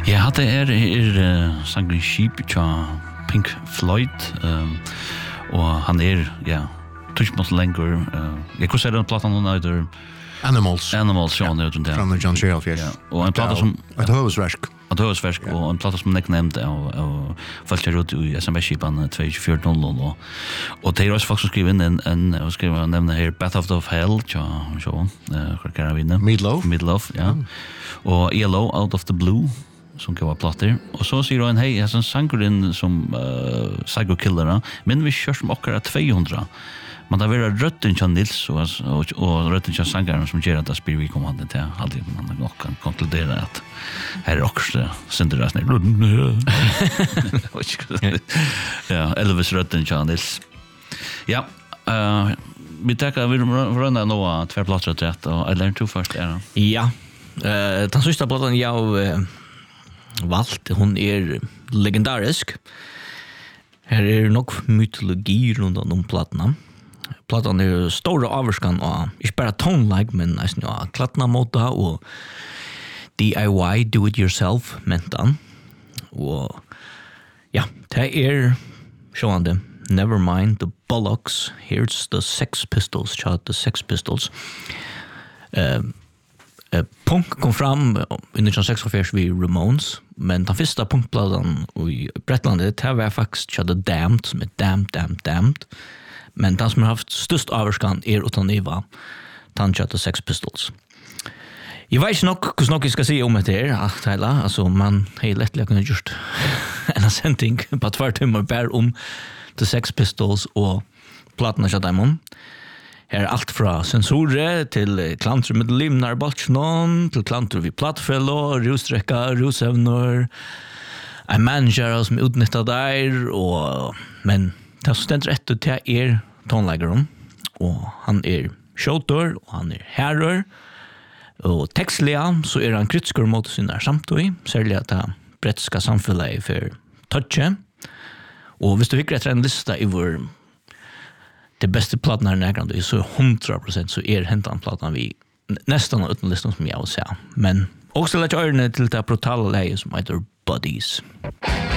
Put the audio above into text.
Ja, det Sangren Sheep tja Pink Floyd og han ja, tushmås lenger jeg kunne se den platan hun heter Animals, ja, från John Shelfield. Ja, og en plata som ett högsverk. Ett högsverk och en plata som jag nämnde och följde ut i SMS-skipan 2400 och det är också folk som skriver in en skriver nämna här Bath of Hell så kan jag vinna Meatloaf ja och ELO Out of the Blue som kan vara plattor och så säger han hej jag sanker som Psycho Killer men vi kör som akkurat 200. Men det var rötten till Nils och rötten till sangaren som gör att det spyr vi kommande till alltid man nog kan konkludera att här är också synderas ner. Ja, Elvis rötten till Nils. Ja, vi tackar vi runda några två platser till rätt och eller två först är det. Ja. Den sista plattan jag valt hon är legendarisk. Här är nog mytologi runt om plattorna. Plattan är stora avskan och inte bara tone-like men nästan ja, klattna måta och DIY, do it yourself mentan. Och ja, det är sjående Never mind the bollocks, here's the Sex Pistols, the Sex Pistols. Punk kom fram i 1946 vid Ramones, men den första punkplattan i Bretlandet det var faktiskt The Damned som är Damned. Men den som har haft störst avskan utan Eva Tanja the Sex Pistols. Jag vet inte hur snart jag ska säga om det här. Alltså man har lättligen kunnat gjort en sändning på 2 timmar bara om the Sex Pistols och plattorna av dem. Här är allt från sensorer till klanter med limnar balchnon till klanter vid plattfällor, russträcka, rusevnor, en manager som utnyttjar där men det ständer rätt ut till tonläggaren och han showtor och han herrer och textliga så han kritisk mot sina samtøy, särskilt att det bretska samfunnet för touche och hvis du fick rätt en lista över det bästa plattan här nägrande så 100% så hentan plattan vi nästan utan listan som jag vill säga men också lägga öronen till det brutala läge som heter Buddies.